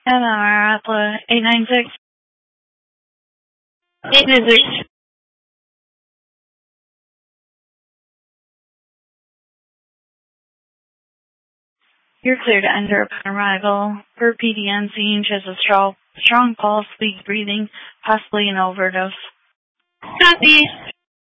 MMR Atla 896. 896. You're clear to enter upon arrival. Per PDN, scene shows a strong pulse, weak breathing, possibly an overdose. Copy.